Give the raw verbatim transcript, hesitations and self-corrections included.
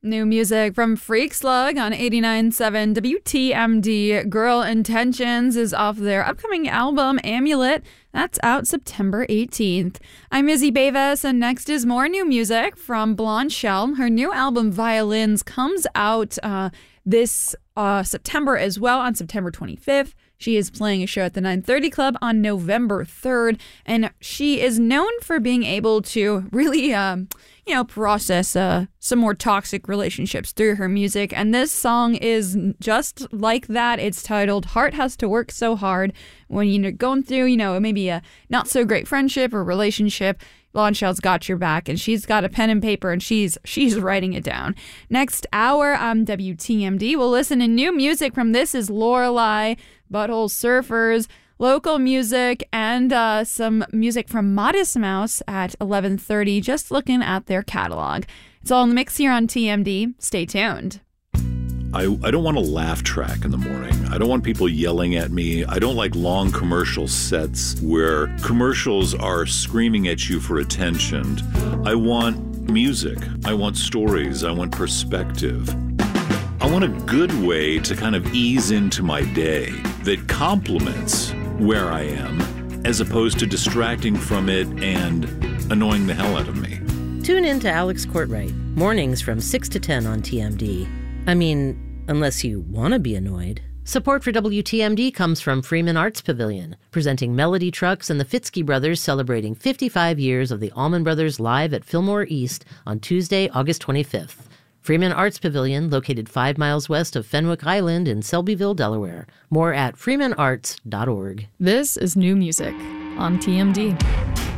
New music from Freak Slug on eighty-nine point seven W T M D. Girl Intentions is off their upcoming album, Amulet. That's out September eighteenth. I'm Izzy Beavis, and next is more new music from Blonde Shell. Her new album, Violins, comes out uh, this uh, September as well, on September twenty-fifth. She is playing a show at the nine thirty Club on November third, and she is known for being able to really, um, you know, process uh, some more toxic relationships through her music, and this song is just like that. It's titled Heart Has to Work So Hard. When you're going through, you know, maybe a not so great friendship or relationship, Blonde Shell's got your back, and she's got a pen and paper, and she's she's writing it down. Next hour on W T M D, we'll listen to new music from This Is Lorelei, Butthole Surfers, local music, and uh, some music from Modest Mouse at eleven thirty, just looking at their catalog. It's all in the mix here on T M D. Stay tuned. I, I don't want a laugh track in the morning. I don't want people yelling at me. I don't like long commercial sets where commercials are screaming at you for attention. I want music. I want stories. I want perspective. I want a good way to kind of ease into my day that complements where I am, as opposed to distracting from it and annoying the hell out of me. Tune in to Alex Courtwright, mornings from six to ten on T M D. I mean, unless you want to be annoyed. Support for W T M D comes from Freeman Arts Pavilion, presenting Melody Trucks and the Fitzke Brothers celebrating fifty-five years of the Allman Brothers live at Fillmore East on Tuesday, August twenty-fifth. Freeman Arts Pavilion, located five miles west of Fenwick Island in Selbyville, Delaware. More at freeman arts dot org. This is new music on T M D.